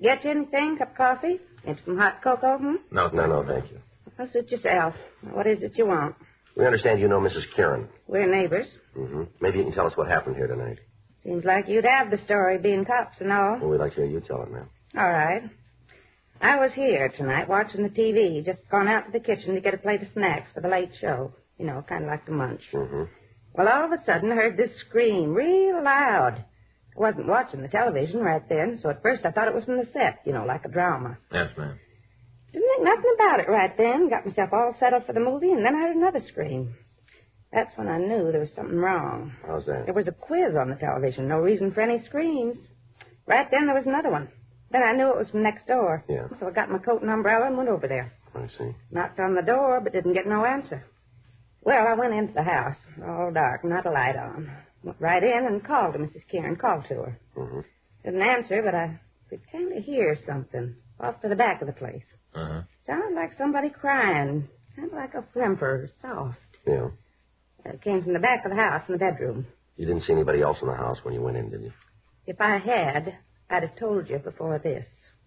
Get you anything? Cup of coffee? Maybe some hot cocoa, No, thank you. Well, suit yourself. What is it you want? We understand you know Mrs. Kieran. We're neighbors. Mm-hmm. Maybe you can tell us what happened here tonight. Seems like you'd have the story, being cops and all. Well, we'd like to hear you tell it, ma'am. All right. I was here tonight watching the TV, just gone out to the kitchen to get a plate of snacks for the late show. You know, kind of like the munch. Mm-hmm. Well, all of a sudden, I heard this scream real loud. I wasn't watching the television right then, so at first I thought it was from the set, you know, like a drama. Yes, ma'am. Didn't think nothing about it right then. Got myself all settled for the movie, and then I heard another scream. That's when I knew there was something wrong. How's that? There was a quiz on the television. No reason for any screams. Right then, there was another one. Then I knew it was from next door. Yeah. So I got my coat and umbrella and went over there. I see. Knocked on the door, but didn't get no answer. Well, I went into the house. All dark, not a light on. Went right in and called to Mrs. Kieran. Called to her. Mm-hmm. Didn't answer, but I could kind of hear something off to the back of the place. Uh-huh. Sounded like somebody crying. Sounded like a whimper, soft. Yeah. It came from the back of the house in the bedroom. You didn't see anybody else in the house when you went in, did you? If I had, I'd have told you before this.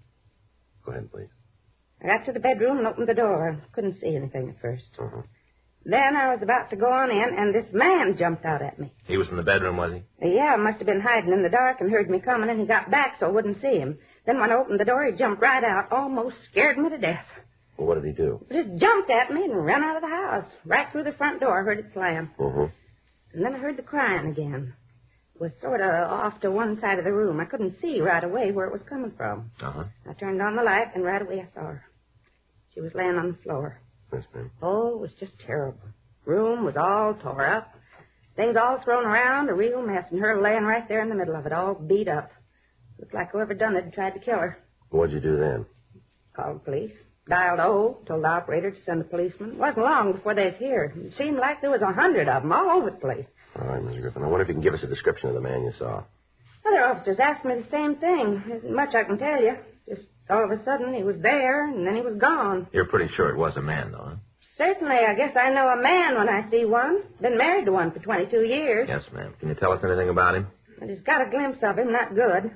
Go ahead, please. I got to the bedroom and opened the door. Couldn't see anything at first. Uh-huh. Then I was about to go on in, and this man jumped out at me. He was in the bedroom, was he? Yeah, must have been hiding in the dark and heard me coming, and he got back so I wouldn't see him. Then when I opened the door, he jumped right out, almost scared me to death. Well, what did he do? He just jumped at me and ran out of the house. Right through the front door, I heard it slam. Uh-huh. And then I heard the crying again. It was sort of off to one side of the room. I couldn't see right away where it was coming from. Uh-huh. I turned on the light, and right away I saw her. She was laying on the floor. Yes, ma'am. Oh, it was just terrible. Room was all tore up. Things all thrown around, a real mess, and her laying right there in the middle of it, all beat up. Looked like whoever done it had tried to kill her. What'd you do then? Called the police. Dialed told the operator to send a policeman. It wasn't long before they was here. It seemed like there was 100 of them all over the place. All right, Mrs. Griffin. I wonder if you can give us a description of the man you saw. Other officers asked me the same thing. There isn't much I can tell you. Just all of a sudden he was there, and then he was gone. You're pretty sure it was a man, though, huh? Certainly, I guess I know a man when I see one. Been married to one for 22 years. Yes, ma'am. Can you tell us anything about him? I just got a glimpse of him, not good.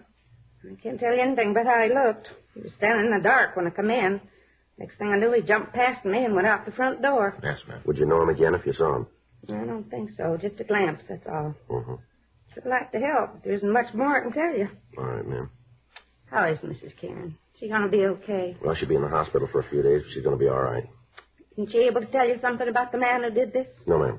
I can't tell you anything about how he looked. He was standing in the dark when I come in. Next thing I knew, he jumped past me and went out the front door. Yes, ma'am. Would you know him again if you saw him? I don't think so. Just a glimpse, that's all. Uh-huh. I'd like to help, but there isn't much more I can tell you. All right, ma'am. How is Mrs. Kieran? She going to be okay? Well, she'll be in the hospital for a few days, but she's going to be all right. Isn't she able to tell you something about the man who did this? No, ma'am.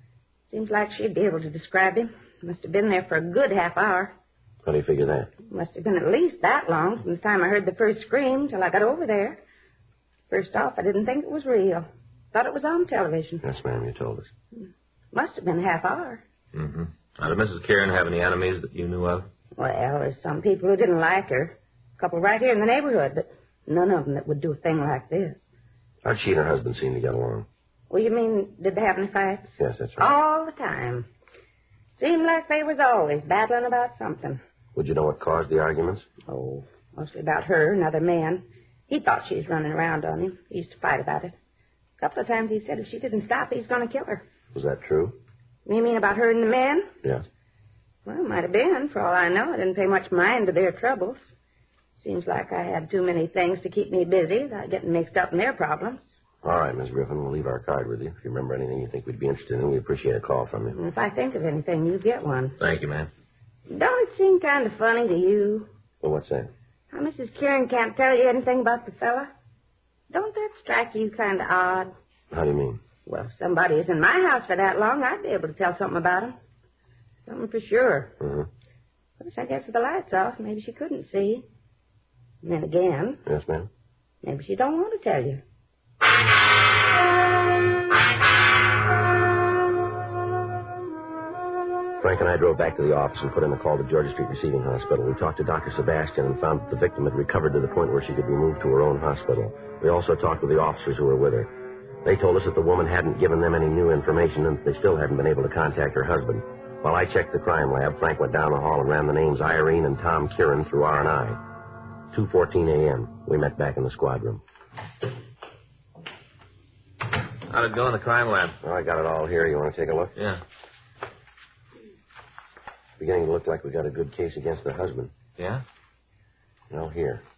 Seems like she'd be able to describe him. Must have been there for a good half hour. How do you figure that? Must have been at least that long from the time I heard the first scream till I got over there. First off, I didn't think it was real. Thought it was on television. Yes, ma'am, you told us. Must have been a half hour. Mm-hmm. Now, did Mrs. Kieran have any enemies that you knew of? Well, there's some people who didn't like her. A couple right here in the neighborhood, but none of them that would do a thing like this. How'd she and her husband seem to get along? Well, you mean, did they have any fights? Yes, that's right. All the time. Seemed like they was always battling about something. Would you know what caused the arguments? Oh, mostly about her and other men. He thought she was running around on him. He used to fight about it. A couple of times he said if she didn't stop, he's going to kill her. Was that true? You mean about her and the men? Yes. Well, it might have been. For all I know, I didn't pay much mind to their troubles. Seems like I had too many things to keep me busy without getting mixed up in their problems. All right, Miss Griffin, we'll leave our card with you. If you remember anything you think we'd be interested in, we'd appreciate a call from you. And if I think of anything, you get one. Thank you, ma'am. Don't it seem kind of funny to you? Well, what's that? How Mrs. Kieran can't tell you anything about the fella? Don't that strike you kind of odd? How do you mean? Well, if somebody is in my house for that long, I'd be able to tell something about him. Something for sure. Uh-huh. Of course, I guess with the lights off, maybe she couldn't see. And then again, Yes, ma'am? maybe she don't want to tell you. Frank and I drove back to the office and put in a call to Georgia Street Receiving Hospital. We talked to Dr. Sebastian and found that the victim had recovered to the point where she could be moved to her own hospital. We also talked with the officers who were with her. They told us that the woman hadn't given them any new information and they still hadn't been able to contact her husband. While I checked the crime lab, Frank went down the hall and ran the names Irene and Tom Kieran through R&I. 2:14 a.m. We met back in the squad room. How'd it go in the crime lab? Well, I got it all here. You want to take a look? Yeah. Beginning to look like we got a good case against the husband. Yeah? No, here.